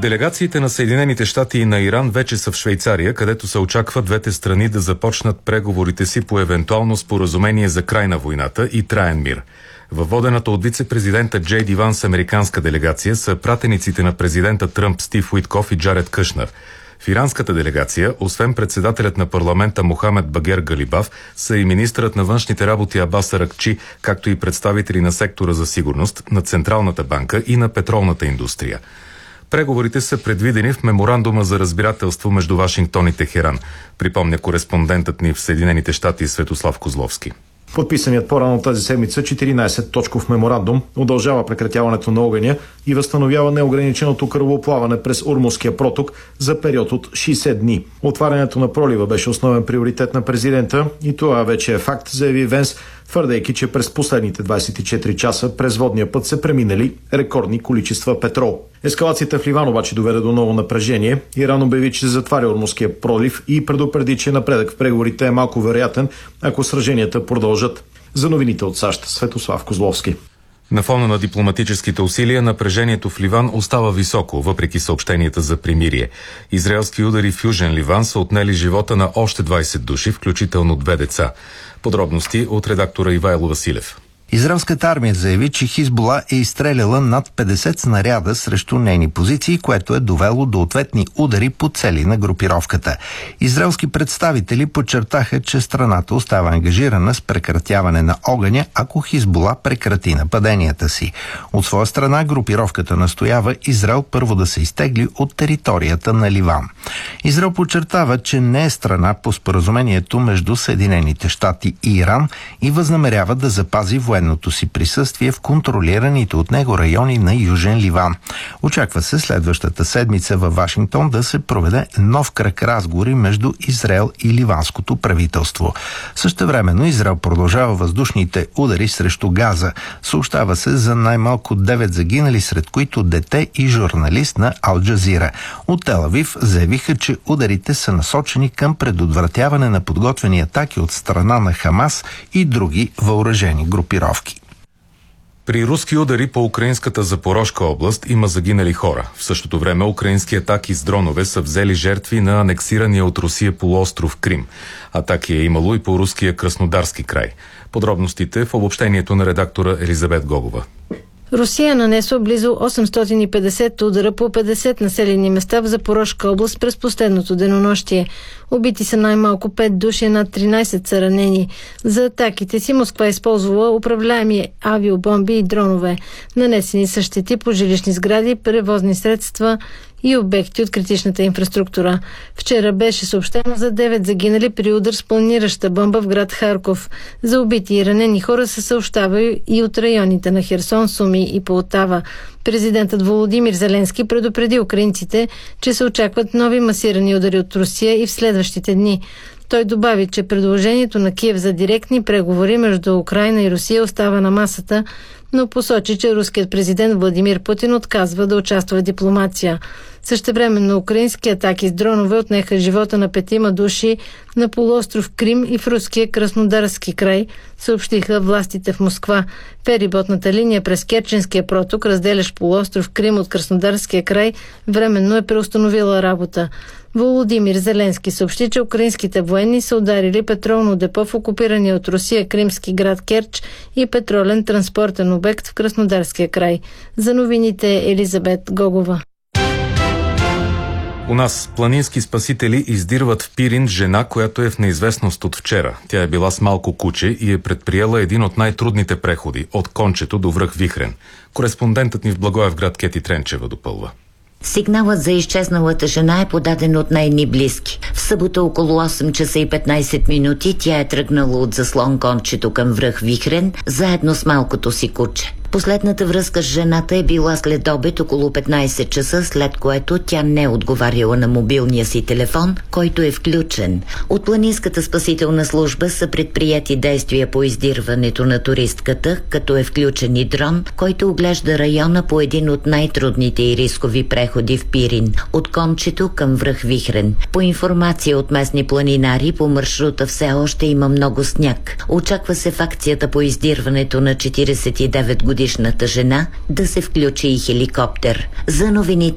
Делегациите на Съединените щати и на Иран вече са в Швейцария, където се очаква двете страни да започнат преговорите си по евентуално споразумение за край на войната и траен мир. Във водената от вице-президента Джей Ди Ванс американска делегация са пратениците на президента Тръмп Стив Уиткоф и Джаред Кушнер. В иранската делегация, освен председателят на парламента Мохамед Багер Галибаф, са и министърът на външните работи Абас Аракчи, както и представители на сектора за сигурност, на Централната банка и на петролната индустрия. Преговорите са предвидени в меморандума за разбирателство между Вашингтон и Техеран, припомня кореспондентът ни в Съединените щати Светослав Козловски. Подписаният по-рано тази седмица 14-точков меморандум удължава прекратяването на огъня и възстановява неограниченото корабоплаване през Ормузския проток за период от 60 дни. Отварянето на пролива беше основен приоритет на президента и това вече е факт, заяви Венс, твърдейки, че през последните 24 часа през водния път се преминали рекордни количества петрол. Ескалацията в Ливан обаче доведе до ново напрежение. Иран обяви, че затваря Ормузския пролив и предупреди, че напредък в преговорите е малко вероятен, ако сраженията продължат. За новините от САЩ, Светослав Козловски. На фона на дипломатическите усилия, напрежението в Ливан остава високо, въпреки съобщенията за примирие. Израелски удари в Южен Ливан са отнели живота на още 20 души, включително 2 деца. Подробности от редактора Ивайло Василев. Израелската армия заяви, че Хизбула е изстреляла над 50 снаряда срещу нейни позиции, което е довело до ответни удари по цели на групировката. Израелски представители подчертаха, че страната остава ангажирана с прекратяване на огъня, ако Хизбула прекрати нападенията си. От своя страна групировката настоява Израел първо да се изтегли от територията на Ливан. Израел подчертава, че не е страна по споразумението между Съединените щати и Иран и възнамерява да запази военното си присъствие в контролираните от него райони на Южен Ливан. Очаква се следващата седмица във Вашингтон да се проведе нов кръг разговори между Израел и ливанското правителство. Същевременно Израел продължава въздушните удари срещу Газа. Съобщава се за най-малко 9 загинали, сред които дете и журналист на Ал Джазира. От Тел Авив заявиха, че ударите са насочени към предотвратяване на подготвени атаки от страна на Хамас и други въоръжени групировки. При руски удари по украинската Запорожка област има загинали хора. В същото време украински атаки с дронове са взели жертви на анексирания от Русия полуостров Крим. Атаки е имало и по руския Краснодарски край. Подробностите в обобщението на редактора Елизабет Гогова. Русия нанесла близо 850 удара по 50 населени места в Запорожка област през последното денонощие. Убити са най-малко 5 души, над 13 са ранени. За атаките си Москва е използвала управляеми авиобомби и дронове. Нанесени са щети по жилищни сгради, превозни средства и обекти от критичната инфраструктура. Вчера беше съобщено за 9 загинали при удар с планираща бомба в град Харков. За убити и ранени хора се съобщава и от районите на Херсон, Суми и Полтава. Президентът Володимир Зеленски предупреди украинците, че се очакват нови масирани удари от Русия и в следващите дни. Той добави, че предложението на Киев за директни преговори между Украйна и Русия остава на масата, но посочи, че руският президент Владимир Путин отказва да участва в дипломация. Същевременно украински атаки с дронове отнеха живота на 5 души на полуостров Крим и в руския Краснодарски край, съобщиха властите в Москва. Фериботната линия през Керченския проток, разделящ полуостров Крим от Краснодарския край, временно е преустановила работа. Володимир Зеленски съобщи, че украинските военни са ударили петролно депо в окупирания от Русия кримски град Керч и петролен транспортен обект в Краснодарския край. За новините Елизабет Гогова. У нас планински спасители издирват в Пирин жена, която е в неизвестност от вчера. Тя е била с малко куче и е предприела един от най-трудните преходи – от Кончето до връх Вихрен. Кореспондентът ни в Благоевград Кети Тренчева допълва. Сигналът за изчезналата жена е подаден от нейни близки. В събота около 8 часа и 15 минути тя е тръгнала от заслон Кончето към връх Вихрен, заедно с малкото си куче. Последната връзка с жената е била след обед около 15 часа, след което тя не е отговаряла на мобилния си телефон, който е включен. От планинската спасителна служба са предприяти действия по издирването на туристката, като е включен и дрон, който оглежда района по един от най-трудните и рискови преходи в Пирин, от Кончето към връх Вихрен. По информация от местни планинари, по маршрута все още има много сняг. Очаква се в акцията по издирването на 49 годишната жена да се включи и хеликоптер. За новините